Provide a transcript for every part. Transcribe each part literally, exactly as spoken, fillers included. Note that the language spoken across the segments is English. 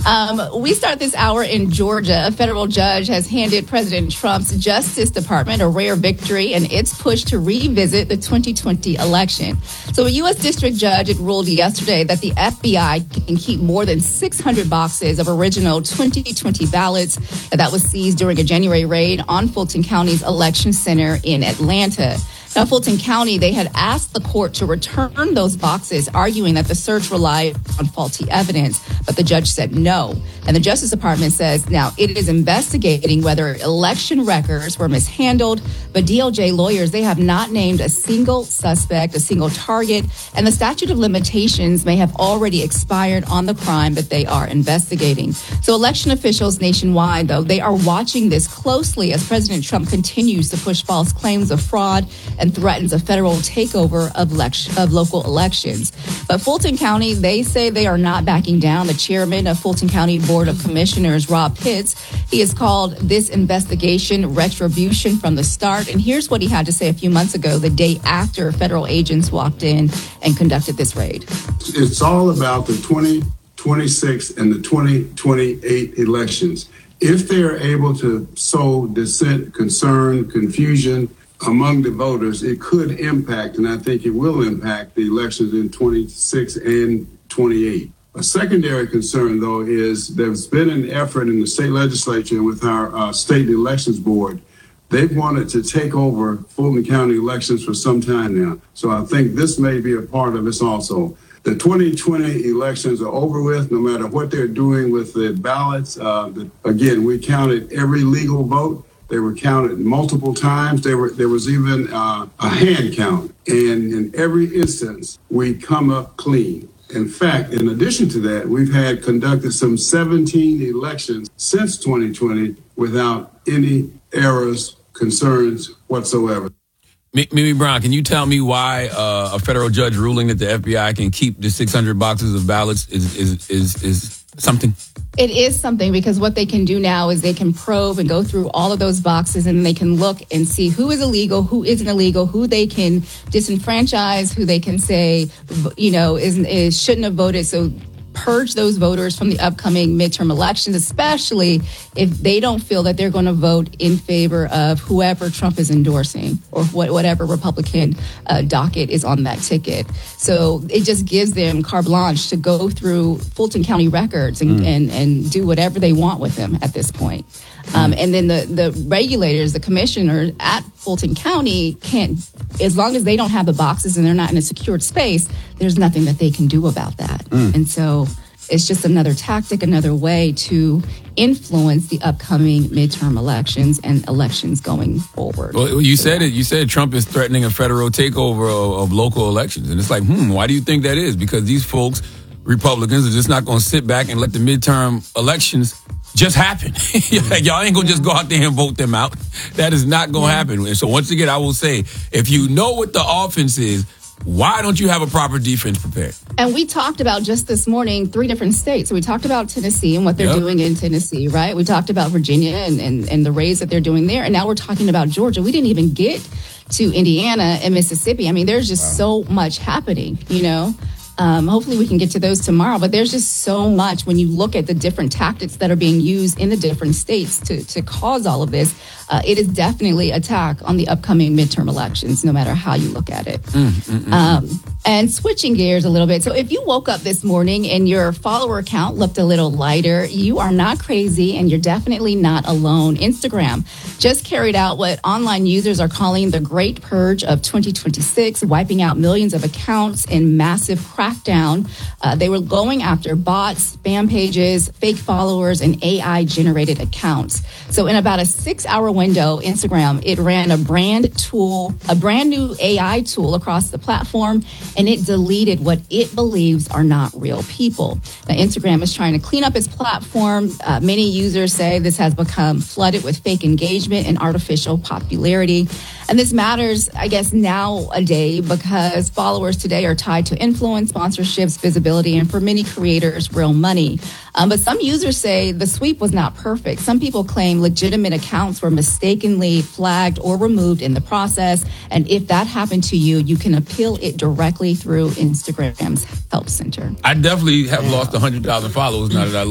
Um, we start this hour in Georgia. A federal judge has handed President Trump's Justice Department a rare victory in its push to revisit the twenty twenty election. So a U S district judge had ruled yesterday that the F B I can keep more than six hundred boxes of original twenty twenty ballots that was seized during a January raid on Fulton County's election center in Atlanta. Now, Fulton County, they had asked the court to return those boxes, arguing that the search relied on faulty evidence, but the judge said no. And the Justice Department says now it is investigating whether election records were mishandled, but D O J lawyers, they have not named a single suspect, a single target, and the statute of limitations may have already expired on the crime that they are investigating. So election officials nationwide, though, they are watching this closely as President Trump continues to push false claims of fraud and threatens a federal takeover of, election, of local elections. But Fulton County, they say they are not backing down. The chairman of Fulton County Board of Commissioners, Rob Pitts, he has called this investigation retribution from the start. And here's what he had to say a few months ago, the day after federal agents walked in and conducted this raid. It's all about the twenty twenty-six and the twenty twenty-eight elections. If they are able to sow dissent, concern, confusion among the voters, it could impact, and I think it will impact, the elections in twenty-six and twenty-eight. A secondary concern, though, is there's been an effort in the state legislature with our uh, state elections board. They've wanted to take over Fulton County elections for some time now. So I think this may be a part of this also. The twenty twenty elections are over with, no matter what they're doing with the ballots. Uh, the, again, we counted every legal vote. They were counted multiple times. There were there was even uh, a hand count. And in every instance, we come up clean. In fact, in addition to that, we've had conducted some seventeen elections since twenty twenty without any errors, concerns whatsoever. Mimi Brown, can you tell me why uh, a federal judge ruling that the F B I can keep the six hundred boxes of ballots is is is, is something? It is something because what they can do now is they can probe and go through all of those boxes and they can look and see who is illegal, who isn't illegal, who they can disenfranchise, who they can say, you know, is, is shouldn't have voted. So purge those voters from the upcoming midterm elections, especially if they don't feel that they're going to vote in favor of whoever Trump is endorsing or what, whatever Republican uh, docket is on that ticket. So it just gives them carte blanche to go through Fulton County records and, mm. and, and do whatever they want with them at this point. Um, and then the, the regulators, the commissioners at Fulton County can't, as long as they don't have the boxes and they're not in a secured space, there's nothing that they can do about that. Mm. And so it's just another tactic, another way to influence the upcoming midterm elections and elections going forward. Well, you so, said it. You said Trump is threatening a federal takeover of, of local elections. And it's like, hmm, why do you think that is? Because these folks, Republicans, are just not going to sit back and let the midterm elections just happen. Like, y'all ain't gonna just go out there and vote them out. That is not gonna happen. And so once again, I will say, if you know what the offense is, why don't you have a proper defense prepared? And we talked about just this morning three different states. So we talked about Tennessee and what they're yep. doing in Tennessee, right? We talked about Virginia and, and, and the raids that they're doing there. And now we're talking about Georgia. We didn't even get to Indiana and Mississippi. I mean, there's just wow. so much happening, you know? Um, hopefully we can get to those tomorrow. But there's just so much when you look at the different tactics that are being used in the different states to, to cause all of this. Uh, it is definitely an attack on the upcoming midterm elections, no matter how you look at it. Mm, mm, mm, um, and switching gears a little bit. So if you woke up this morning and your follower count looked a little lighter, you are not crazy and you're definitely not alone. Instagram just carried out what online users are calling the Great Purge of twenty twenty-six, wiping out millions of accounts in massive crackdown. Uh, they were going after bots, spam pages, fake followers, and A I-generated accounts. So in about a six-hour window, Instagram, it ran a brand tool, a brand new A I tool across the platform, and it deleted what it believes are not real people. Now, Instagram is trying to clean up its platform. Uh, many users say this has become flooded with fake engagement and artificial popularity. And this matters, I guess, nowadays because followers today are tied to influence, sponsorships, visibility, and for many creators, real money. Um, but some users say the sweep was not perfect. Some people claim legitimate accounts were mistakenly flagged or removed in the process. And if that happened to you, you can appeal it directly through Instagram's Help Center. I definitely have lost one hundred thousand followers now that I look.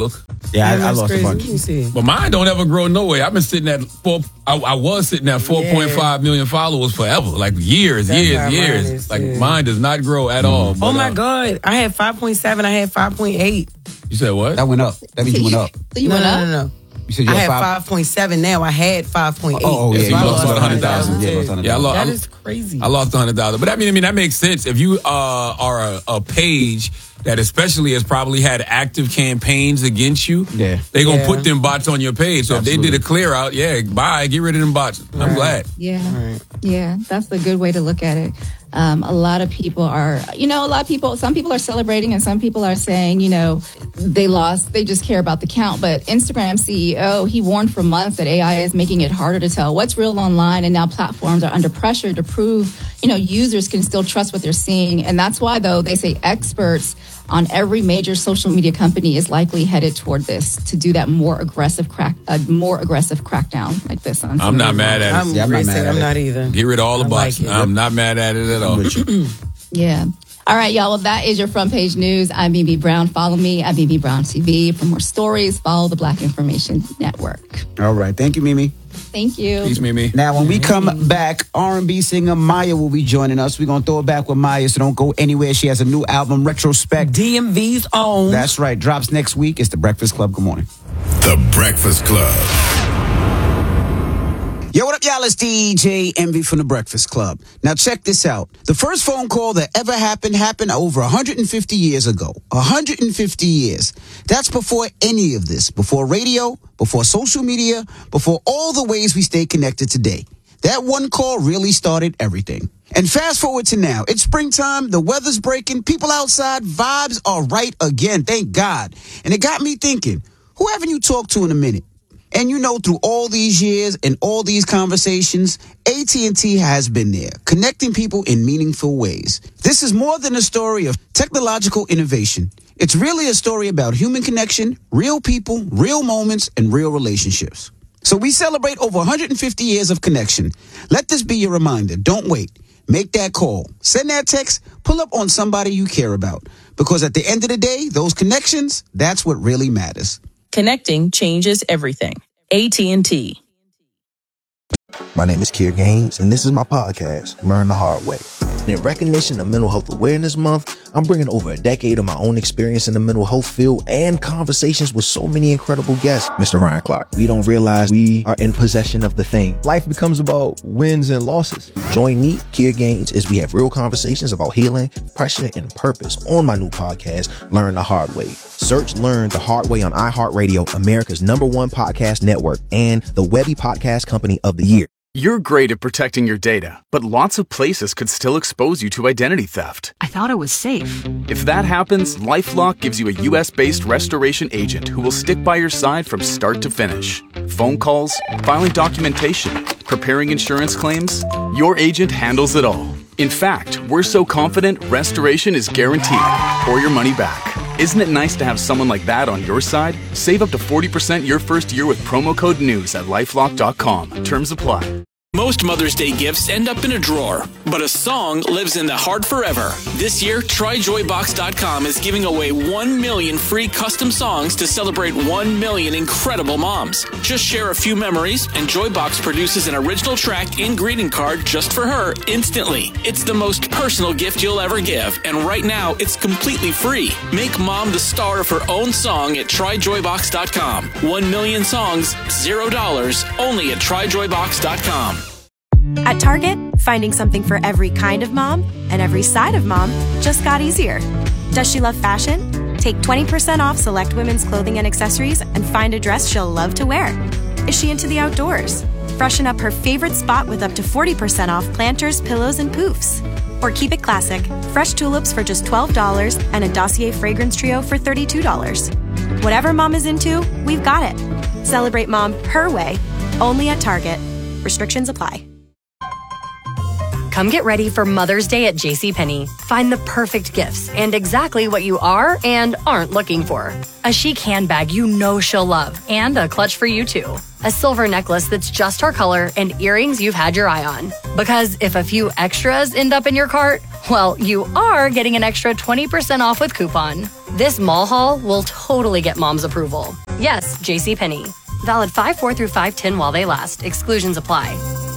Yeah, I, I That's lost crazy. a bunch. Let me see. But mine don't ever grow no way. I've been sitting at four. I, I was sitting at four point five million followers forever, like years, That's years, how mine years. is, Like too. mine does not grow at all. But, Oh my uh, God. I had five point seven. I had five point eight. You said what? That went up. That means you went up. So you No, went no, up? no, no. You said you I had had five. five point seven now. I had five point eight. Oh, oh, yeah, So you you lost lost about one hundred thousand. one hundred thousand. Yeah, lost one hundred Yeah, I thousand. lost. That I- is crazy. I lost one hundred dollars. But I mean, I mean that makes sense. If you uh, are a, a page that especially has probably had active campaigns against you, Yeah. they're going to Yeah. put them bots on your page. So if they Absolutely. did a clear out, yeah, bye, get rid of them bots. I'm glad. Yeah. Yeah, that's a good way to look at it. Um, a lot of people are, you know, a lot of people, some people are celebrating and some people are saying, you know, they lost, they just care about the count. But Instagram C E O, he warned for months that A I is making it harder to tell what's real online. And now platforms are under pressure to prove, you know, users can still trust what they're seeing. And that's why, though, they say experts on every major social media company is likely headed toward this to do that more aggressive crack, a more aggressive crackdown like this. On I'm not mad at I'm, it. Yeah, I'm not racing. mad at I'm it. not either. Get rid of all the I bots. like it. I'm not mad at it at all. I'm with you. Yeah. All right, y'all. Well, that is your front page news. I'm B B Brown. Follow me at B B Brown T V for more stories. Follow the Black Information Network. All right. Thank you, Mimi. Thank you. Peace, Mimi. Now, when we come back, R and B singer Maya will be joining us. We're going to throw it back with Maya, so don't go anywhere. She has a new album, Retrospect. D M V's own. That's right. Drops next week. It's The Breakfast Club. Good morning. The Breakfast Club. Yo, what up, y'all? It's D J Envy from The Breakfast Club. Now, check this out. The first phone call that ever happened happened over one hundred fifty years ago. one hundred fifty years. That's before any of this. Before radio, before social media, before all the ways we stay connected today. That one call really started everything. And fast forward to now. It's springtime. The weather's breaking. People outside. Vibes are right again. Thank God. And it got me thinking, who haven't you talked to in a minute? And you know, through all these years and all these conversations, A T and T has been there, connecting people in meaningful ways. This is more than a story of technological innovation. It's really a story about human connection, real people, real moments, and real relationships. So we celebrate over one hundred fifty years of connection. Let this be your reminder. Don't wait. Make that call. Send that text. Pull up on somebody you care about. Because at the end of the day, those connections, that's what really matters. Connecting changes everything. A T and T. My name is Kier Gaines, and this is my podcast, Learn the Hard Way. And in recognition of Mental Health Awareness Month, I'm bringing over a decade of my own experience in the mental health field and conversations with so many incredible guests. Mister Ryan Clark, we don't realize we are in possession of the thing. Life becomes about wins and losses. Join me, Kier Gaines, as we have real conversations about healing, pressure, and purpose on my new podcast, Learn the Hard Way. Search Learn the Hard Way on iHeartRadio, America's number one podcast network, and the Webby Podcast Company of the Year. You're great at protecting your data, but lots of places could still expose you to identity theft. I thought it was safe. If that happens, LifeLock gives you a U S-based restoration agent who will stick by your side from start to finish. Phone calls, filing documentation, preparing insurance claims, your agent handles it all. In fact, we're so confident restoration is guaranteed or your money back. Isn't it nice to have someone like that on your side? Save up to forty percent your first year with promo code NEWS at lifelock dot com. Terms apply. Most Mother's Day gifts end up in a drawer, but a song lives in the heart forever. This year, Try Joy Box dot com is giving away one million free custom songs to celebrate one million incredible moms. Just share a few memories, and Joybox produces an original track and greeting card just for her instantly. It's the most personal gift you'll ever give, and right now, it's completely free. Make mom the star of her own song at Try Joy Box dot com. One million songs, zero dollars, only at Try Joy Box dot com. At Target, finding something for every kind of mom and every side of mom just got easier. Does she love fashion? Take twenty percent off select women's clothing and accessories and find a dress she'll love to wear. Is she into the outdoors? Freshen up her favorite spot with up to forty percent off planters, pillows, and poofs. Or keep it classic, fresh tulips for just twelve dollars and a Dossier fragrance trio for thirty-two dollars. Whatever mom is into, we've got it. Celebrate mom her way, only at Target. Restrictions apply. Come get ready for Mother's Day at JCPenney. Find the perfect gifts and exactly what you are and aren't looking for. A chic handbag you know she'll love and a clutch for you too. A silver necklace that's just her color and earrings you've had your eye on. Because if a few extras end up in your cart, well, you are getting an extra twenty percent off with coupon. This mall haul will totally get mom's approval. Yes, JCPenney. Valid five four through five ten while they last. Exclusions apply.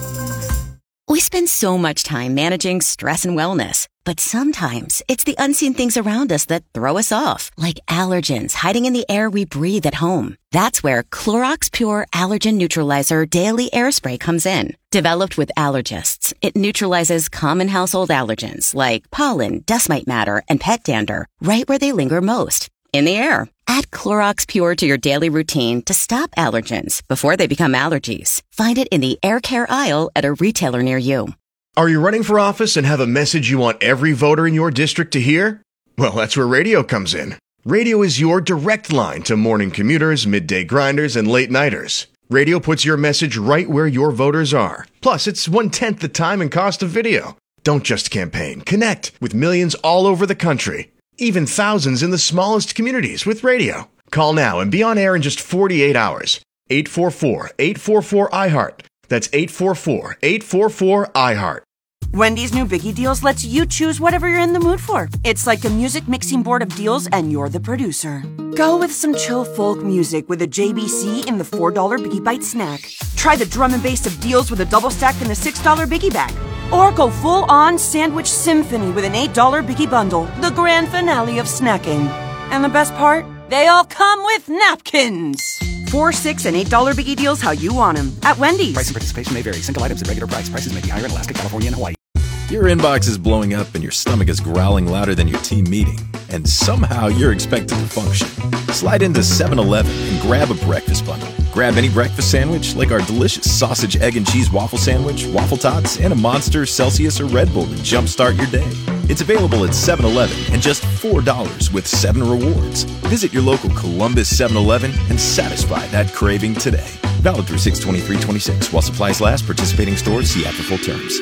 We spend so much time managing stress and wellness, but sometimes it's the unseen things around us that throw us off, like allergens hiding in the air we breathe at home. That's where Clorox Pure Allergen Neutralizer Daily Air Spray comes in. Developed with allergists, it neutralizes common household allergens like pollen, dust mite matter, and pet dander right where they linger most, in the air. Add Clorox Pure to your daily routine to stop allergens before they become allergies. Find it in the air care aisle at a retailer near you. Are you running for office and have a message you want every voter in your district to hear? Well, that's where radio comes in. Radio is your direct line to morning commuters, midday grinders, and late nighters. Radio puts your message right where your voters are. Plus, it's one-tenth the time and cost of video. Don't just campaign. Connect with millions all over the country. Even thousands in the smallest communities with radio. Call now and be on air in just forty-eight hours. eight four four, eight four four, I heart. That's eight four four, eight four four, I heart. Wendy's new Biggie Deals lets you choose whatever you're in the mood for. It's like a music mixing board of deals and you're the producer. Go with some chill folk music with a J B C in the four dollar Biggie Bite snack. Try the drum and bass of deals with a double stack in the six dollar Biggie Bag. Or go full-on sandwich symphony with an eight dollar Biggie Bundle, the grand finale of snacking. And the best part? They all come with napkins. Four, six, and eight dollar Biggie Deals how you want them at Wendy's. Price and participation may vary. Single items at regular price. Prices may be higher in Alaska, California, and Hawaii. Your inbox is blowing up and your stomach is growling louder than your team meeting. And somehow you're expected to function. Slide into seven eleven and grab a breakfast bundle. Grab any breakfast sandwich like our delicious sausage, egg, and cheese waffle sandwich, waffle tots, and a Monster, Celsius, or Red Bull to jumpstart your day. It's available at seven eleven and just four dollars with seven rewards. Visit your local Columbus seven eleven and satisfy that craving today. Valid through six twenty-three twenty-six. While supplies last, participating stores see app for full terms.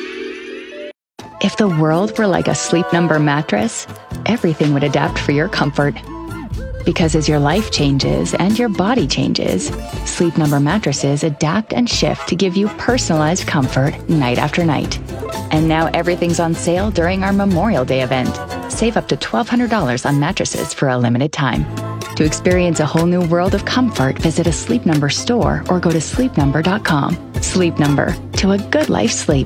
If the world were like a Sleep Number mattress, everything would adapt for your comfort. Because as your life changes and your body changes, Sleep Number mattresses adapt and shift to give you personalized comfort night after night. And now everything's on sale during our Memorial Day event. Save up to twelve hundred dollars on mattresses for a limited time. To experience a whole new world of comfort, visit a Sleep Number store or go to sleep number dot com. Sleep Number, to a good life sleep.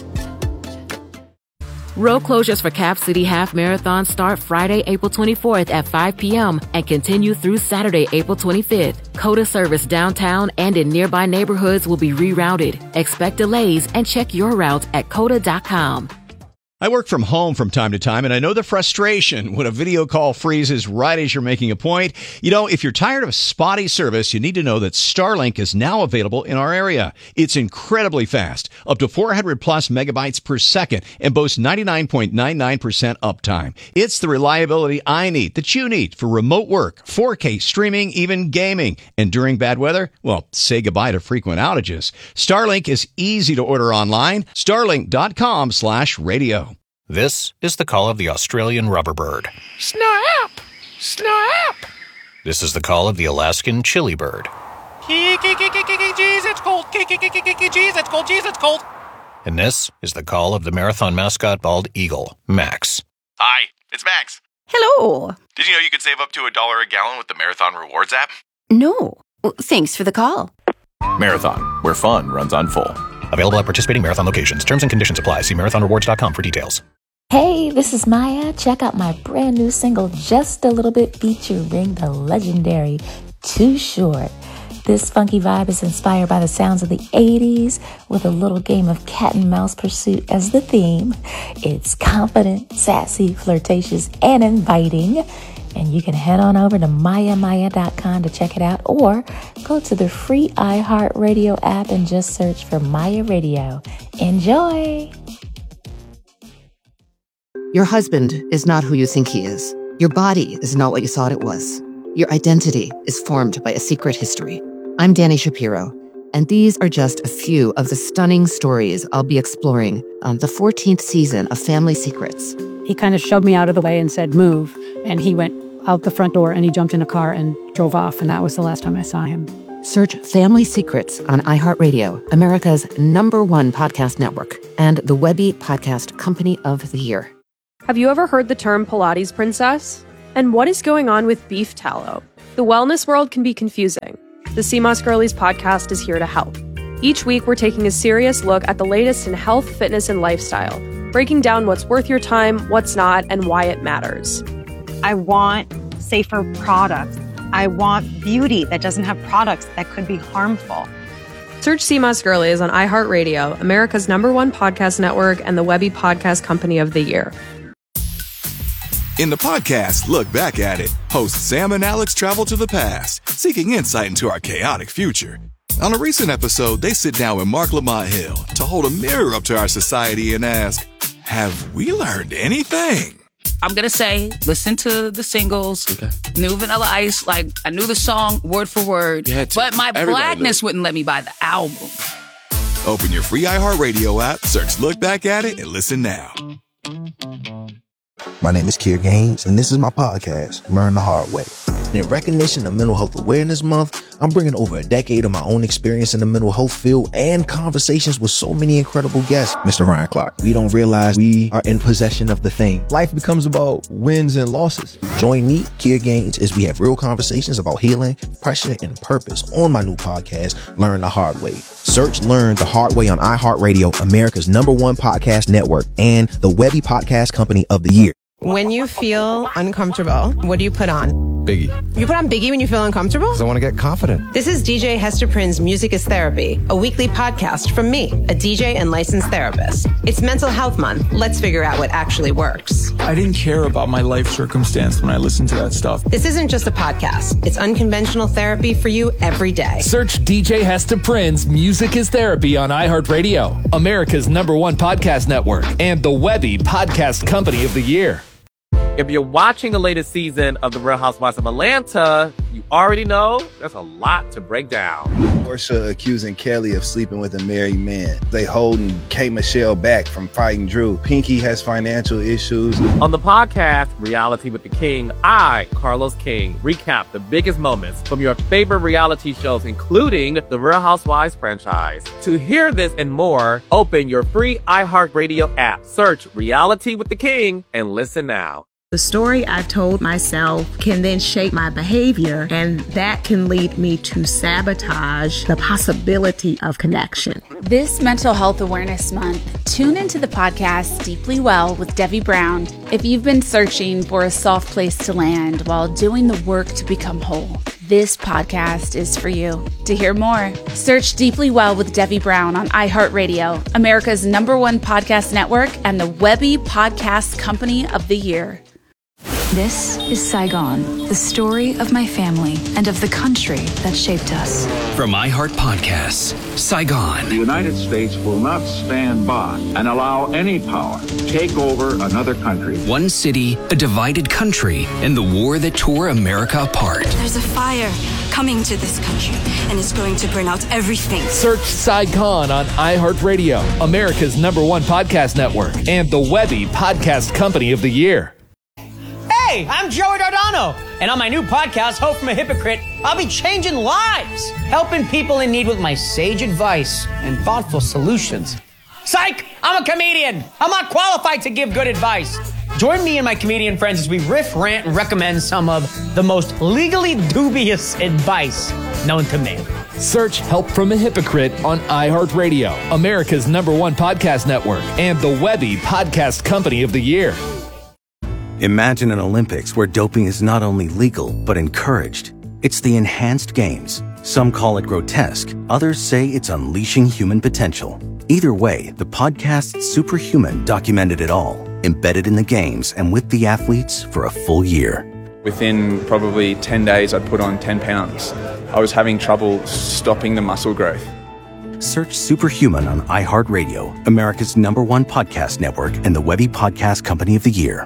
Road closures for Cap City Half Marathon start Friday, April twenty-fourth at five p.m. and continue through Saturday, April twenty-fifth. COTA service downtown and in nearby neighborhoods will be rerouted. Expect delays and check your route at cota dot com. I work from home from time to time, and I know the frustration when a video call freezes right as you're making a point. You know, if you're tired of spotty service, you need to know that Starlink is now available in our area. It's incredibly fast, up to four hundred plus megabytes per second, and boasts ninety-nine point nine nine percent uptime. It's the reliability I need, that you need, for remote work, four K streaming, even gaming. And during bad weather, well, say goodbye to frequent outages. Starlink is easy to order online. starlink dot com slash radio. This is the call of the Australian rubberbird. Snap! Snap! This is the call of the Alaskan chili bird. Jeez, it's cold. Jeez, it's cold. Jeez, it's cold. And this is the call of the marathon mascot bald eagle, Max. Hi, it's Max. Hello. Did you know you can save up to a dollar a gallon with the Marathon Rewards app? No. Well, thanks for the call. Marathon, where fun runs on full. Available at participating Marathon locations. Terms and conditions apply. See marathon rewards dot com for details. Hey, this is Maya. Check out my brand new single, Just a Little Bit, featuring the legendary Too Short. This funky vibe is inspired by the sounds of the eighties with a little game of cat and mouse pursuit as the theme. It's confident, sassy, flirtatious, and inviting. And you can head on over to maya maya dot com to check it out, or go to the free iHeartRadio app and just search for Maya Radio. Enjoy! Your husband is not who you think he is. Your body is not what you thought it was. Your identity is formed by a secret history. I'm Dani Shapiro, and these are just a few of the stunning stories I'll be exploring on the fourteenth season of Family Secrets. He kind of shoved me out of the way and said, move. And he went out the front door and he jumped in a car and drove off. And that was the last time I saw him. Search Family Secrets on iHeartRadio, America's number one podcast network, and the Webby Podcast Company of the Year. Have you ever heard the term Pilates princess? And what is going on with beef tallow? The wellness world can be confusing. The C M O S Girlies podcast is here to help. Each week, we're taking a serious look at the latest in health, fitness, and lifestyle, breaking down what's worth your time, what's not, and why it matters. I want safer products. I want beauty that doesn't have products that could be harmful. Search C M O S Girlies on iHeartRadio, America's number one podcast network, and the Webby Podcast Company of the Year. In the podcast, Look Back at It, hosts Sam and Alex travel to the past, seeking insight into our chaotic future. On a recent episode, they sit down with Mark Lamont Hill to hold a mirror up to our society and ask, have we learned anything? I'm going to say, listen to the singles, okay. New Vanilla Ice, like, I knew the song word for word, but my Everybody blackness knew. Wouldn't let me buy the album. Open your free iHeartRadio app, search Look Back at It, and listen now. My name is Kier Gaines, and this is my podcast, Learn the Hard Way. And in recognition of Mental Health Awareness Month, I'm bringing over a decade of my own experience in the mental health field and conversations with so many incredible guests. Mister Ryan Clark, we don't realize we are in possession of the thing. Life becomes about wins and losses. Join me, Kier Gaines, as we have real conversations about healing, pressure, and purpose on my new podcast, Learn the Hard Way. Search Learn the Hard Way on iHeartRadio, America's number one podcast network, and the Webby Podcast Company of the Year. When you feel uncomfortable, what do you put on? Biggie. You put on Biggie when you feel uncomfortable? Because I want to get confident. This is D J Hester Prynne's Music is Therapy, a weekly podcast from me, a D J and licensed therapist. It's Mental Health Month. Let's figure out what actually works. I didn't care about my life circumstance when I listened to that stuff. This isn't just a podcast. It's unconventional therapy for you every day. Search D J Hester Prynne's Music is Therapy on iHeartRadio, America's number one podcast network, and the Webby Podcast Company of the Year. If you're watching the latest season of The Real Housewives of Atlanta, you already know there's a lot to break down. Porsha accusing Kelly of sleeping with a married man. They holding K. Michelle back from fighting Drew. Pinky has financial issues. On the podcast, Reality with the King, I, Carlos King, recap the biggest moments from your favorite reality shows, including the Real Housewives franchise. To hear this and more, open your free iHeartRadio app, search Reality with the King, and listen now. The story I told myself can then shape my behavior, and that can lead me to sabotage the possibility of connection. This Mental Health Awareness Month, tune into the podcast Deeply Well with Debbie Brown if you've been searching for a soft place to land while doing the work to become whole. This podcast is for you. To hear more, search Deeply Well with Debbie Brown on iHeartRadio, America's number one podcast network, and the Webby Podcast Company of the Year. This is Saigon, the story of my family and of the country that shaped us. From iHeart Podcasts, Saigon. The United States will not stand by and allow any power to take over another country. One city, a divided country, and the war that tore America apart. There's a fire coming to this country, and it's going to burn out everything. Search Saigon on iHeartRadio, America's number one podcast network, and the Webby Podcast Company of the Year. Hey, I'm Joey Dardano, and on my new podcast, Hope from a Hypocrite, I'll be changing lives, helping people in need with my sage advice and thoughtful solutions. Psych! I'm a comedian. I'm not qualified to give good advice. Join me and my comedian friends as we riff, rant, and recommend some of the most legally dubious advice known to man. Search Help from a Hypocrite on iHeartRadio, America's number one podcast network, and the Webby Podcast Company of the Year. Imagine an Olympics where doping is not only legal, but encouraged. It's the Enhanced Games. Some call it grotesque. Others say it's unleashing human potential. Either way, the podcast Superhuman documented it all, embedded in the games and with the athletes for a full year. Within probably ten days, I'd put on ten pounds. I was having trouble stopping the muscle growth. Search Superhuman on iHeartRadio, America's number one podcast network, and the Webby Podcast Company of the Year.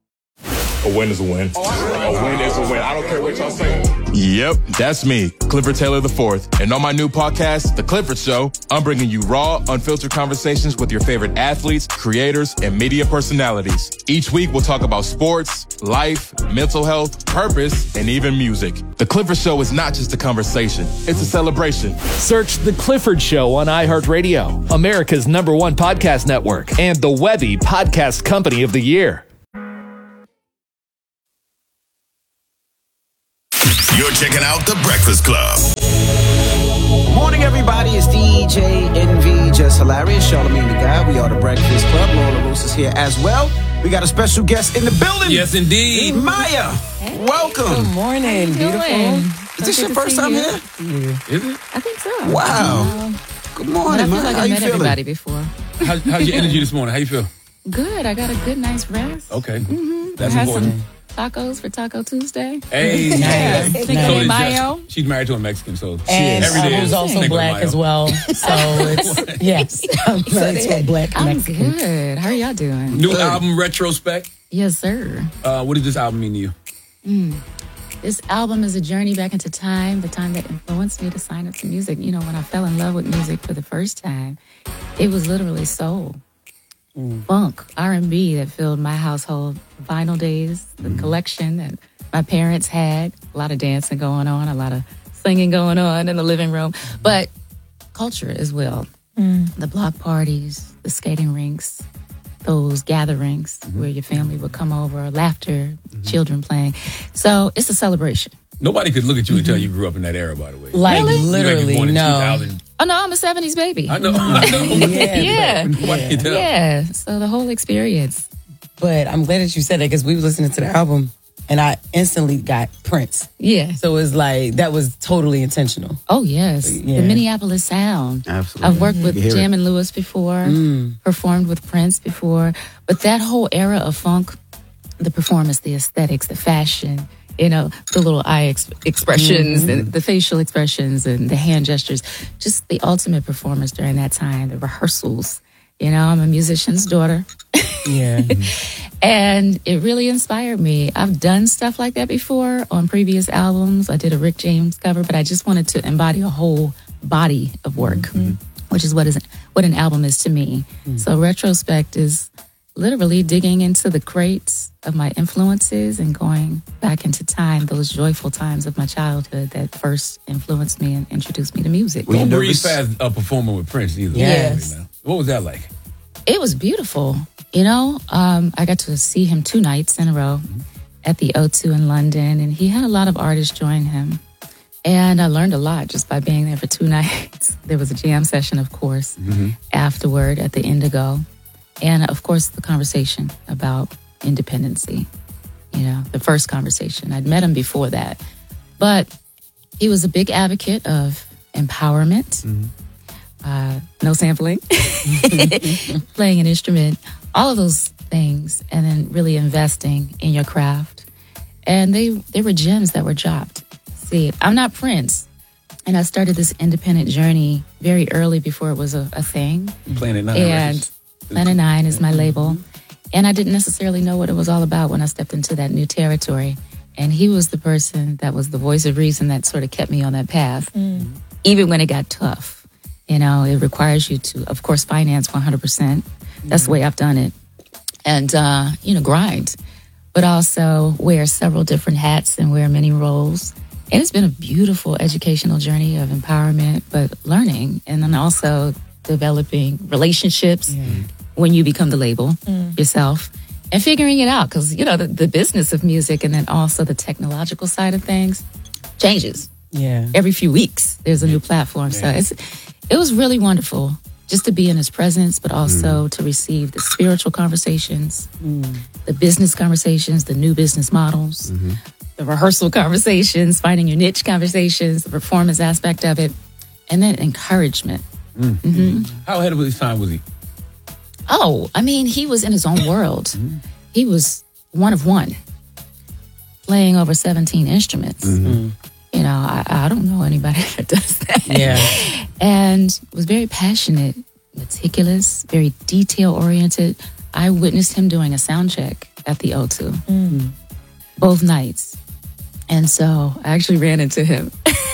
A win is a win. A win is a win. I don't care what y'all say. Yep, that's me, Clifford Taylor the fourth. And on my new podcast, The Clifford Show, I'm bringing you raw, unfiltered conversations with your favorite athletes, creators, and media personalities. Each week, we'll talk about sports, life, mental health, purpose, and even music. The Clifford Show is not just a conversation, it's a celebration. Search The Clifford Show on iHeartRadio, America's number one podcast network, and the Webby Podcast Company of the Year. checking out The Breakfast Club. Morning, everybody. It's D J Envy, just hilarious. Charlamagne the Guy. We are The Breakfast Club. Laura LaRosa is here as well. We got a special guest in the building. Yes, indeed. Maya, hey. Welcome. Good morning. Beautiful. Is this your first time here? Is it? I think so. Wow. Um, Good morning, I feel man. like How I you met feeling? everybody before. How, how's your energy this morning? How you feel? Good. I got a good, nice rest. Okay. Mm-hmm. That's I had important. some tacos for Taco Tuesday. Hey, yes. nice. Cinco de Mayo. Just, she's married to a Mexican, so And every day who's is also Cinco de black Mayo. as well. So it's yes, I'm married to a black I'm Mexican. good. How are y'all doing? New Good. album, Retrospect. Yes, sir. Uh, what does this album mean to you? Mm. This album is a journey back into time, the time that influenced me to sign up to music. You know, when I fell in love with music for the first time, it was literally soul, mm. funk, R and B that filled my household. Vinyl days, the mm. collection that my parents had, a lot of dancing going on, a lot of singing going on in the living room, but culture as well. Mm. The block parties, the skating rinks, those gatherings mm-hmm. where your family would come over, laughter, mm-hmm. children playing. So it's a celebration. Nobody could look at you and tell you grew up in that era, by the way. Like, really? literally, like no. Oh, no, I'm a seventies baby. I know. I know. yeah. Yeah. Nobody can tell. Yeah. So the whole experience. But I'm glad that you said that because we were listening to the album and I instantly got Prince. Yeah. So it was like, that was totally intentional. Oh, yes. Yeah. The Minneapolis sound. Absolutely. I've worked with Jam and Lewis before, mm. performed with Prince before. But that whole era of funk, the performance, the aesthetics, the fashion, you know, the little eye ex- expressions, mm-hmm. and the facial expressions and the hand gestures, just the ultimate performance during that time, the rehearsals. You know, I'm a musician's daughter. Yeah. And it really inspired me. I've done stuff like that before on previous albums. I did a Rick James cover, but I just wanted to embody a whole body of work, mm-hmm. which is what is what an album is to me. Mm-hmm. So Retrospect is literally digging into the crates of my influences and going back into time, those joyful times of my childhood that first influenced me and introduced me to music. Don't breathe fast a performer with Prince either. Yes. You know? What was that like? It was beautiful. You know, um, I got to see him two nights in a row mm-hmm. at the O two in London, and he had a lot of artists join him. And I learned a lot just by being there for two nights. There was a jam session, of course, mm-hmm. afterward at the Indigo. And, of course, the conversation about independency. You know, the first conversation. I'd met him before that. But he was a big advocate of empowerment, mm-hmm. uh, no sampling, playing an instrument, all of those things, and then really investing in your craft. And they, they were gems that were dropped. See, I'm not Prince. And I started this independent journey very early before it was a, a thing. Planet Nine. And Planet Nine is my label. And I didn't necessarily know what it was all about when I stepped into that new territory. And he was the person that was the voice of reason that sort of kept me on that path. Mm. Even when it got tough. You know, it requires you to, of course, finance one hundred percent. That's mm. the way I've done it. And, uh, you know, grind. But also wear several different hats and wear many roles. And it's been a beautiful educational journey of empowerment, but learning. And then also developing relationships mm. when you become the label mm. yourself and figuring it out. Because, you know, the, the business of music and then also the technological side of things changes. Yeah. Every few weeks, there's a new platform. Yeah. So it's it was really wonderful just to be in his presence, but also mm. to receive the spiritual conversations, mm. the business conversations, the new business models, mm-hmm. the rehearsal conversations, finding your niche conversations, the performance aspect of it, and then encouragement. Mm. Mm-hmm. How ahead of his time was he? Oh, I mean, he was in his own world. Mm-hmm. He was one of one, playing over seventeen instruments. Mm-hmm. You know, I, I don't know anybody that does that. Yeah. And was very passionate, meticulous, very detail-oriented. I witnessed him doing a sound check at the O two, mm-hmm. both nights. And so I actually ran into him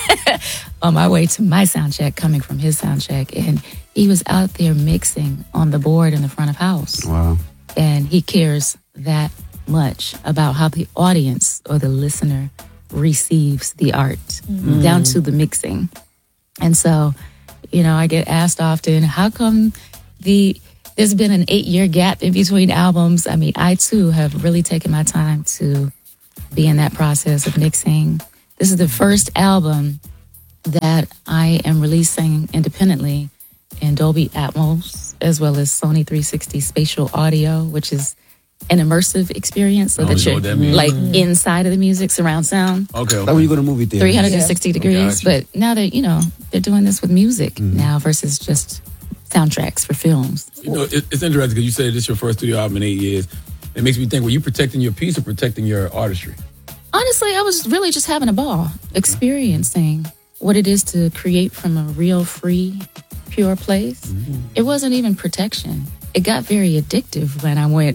on my way to my sound check, coming from his sound check. And he was out there mixing on the board in the front of house. Wow. And he cares that much about how the audience or the listener receives the art, mm-hmm. down to the mixing. And so, you know, I get asked often, how come the there's been an eight-year gap in between albums? I mean, I, too, have really taken my time to be in that process of mixing This is the first album that I am releasing independently in Dolby Atmos, as well as Sony three sixty Spatial Audio, which is an immersive experience, so Oh, that you know you're what that means. like Mm. inside of the music, surround sound. Okay. Like when you go to movie theater. three hundred sixty Yeah. degrees. Gotcha. But now that, you know, they're doing this with music Mm-hmm. now versus just soundtracks for films. You know, it, it's interesting because you said this is your first studio album in eight years. It makes me think, were you protecting your piece or protecting your artistry? Honestly, I was really just having a ball, experiencing what it is to create from a real, free, pure place. It wasn't even protection. It got very addictive when I went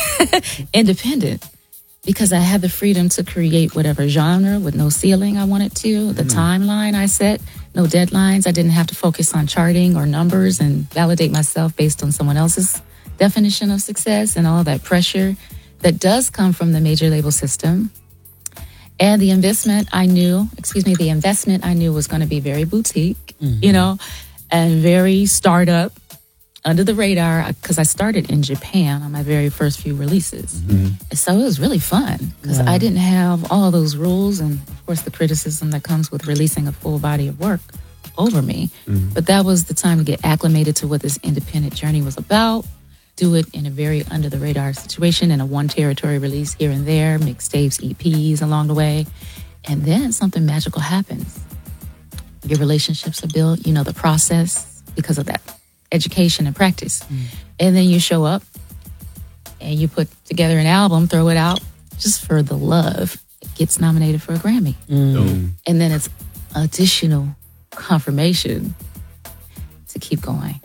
independent because I had the freedom to create whatever genre with no ceiling I wanted to, the timeline I set, no deadlines. I didn't have to focus on charting or numbers and validate myself based on someone else's definition of success and all that pressure that does come from the major label system. And the investment I knew, excuse me, the investment I knew was going to be very boutique, you know, and very startup, under the radar, because I started in Japan on my very first few releases. And so it was really fun because I didn't have all those rules and, of course, the criticism that comes with releasing a full body of work over me. But that was the time to get acclimated to what this independent journey was about. Do it in a very under the radar situation, in a one territory release here and there, mixtapes, E Ps along the way. And then something magical happens. Your relationships are built, you know, the process because of that education and practice. And then you show up and you put together an album, throw it out just for the love. It gets nominated for a Grammy. And then it's additional confirmation to keep going.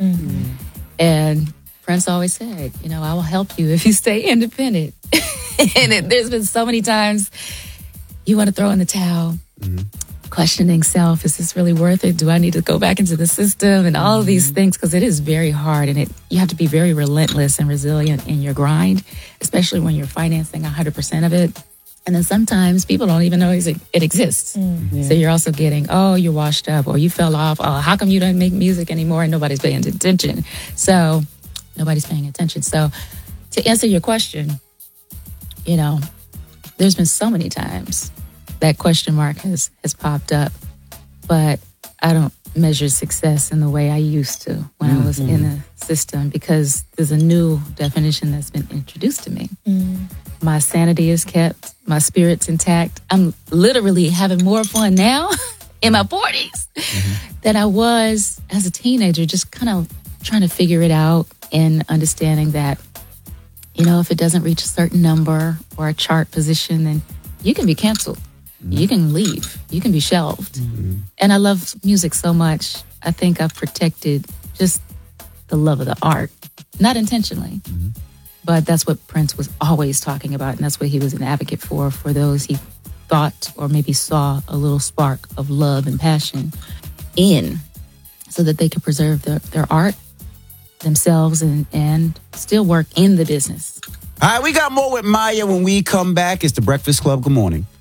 And Prince always said, you know, I will help you if you stay independent. And it, there's been so many times you want to throw in the towel, questioning self, is this really worth it? Do I need to go back into the system? And all of these things, because it is very hard and it you have to be very relentless and resilient in your grind, especially when you're financing one hundred percent of it. And then sometimes people don't even know it exists. So you're also getting, oh, you're washed up or you fell off. Oh, how come you don't make music anymore and nobody's paying attention? So nobody's paying attention. So to answer your question, you know, there's been so many times that question mark has, has popped up, but I don't measure success in the way I used to when mm-hmm. I was in the system because there's a new definition that's been introduced to me. Mm. My sanity is kept, my spirit's intact. I'm literally having more fun now in my forties mm-hmm. than I was as a teenager, just kind of trying to figure it out and understanding that, you know, if it doesn't reach a certain number or a chart position, then you can be canceled. You can leave. You can be shelved. Mm-hmm. And I love music so much. I think I've protected just the love of the art. Not intentionally, mm-hmm. but that's what Prince was always talking about. And that's what he was an advocate for, for those he thought or maybe saw a little spark of love and passion in so that they could preserve their, their art, themselves, and, and still work in the business. All right, we got more with Maya when we come back. It's The Breakfast Club. Good morning.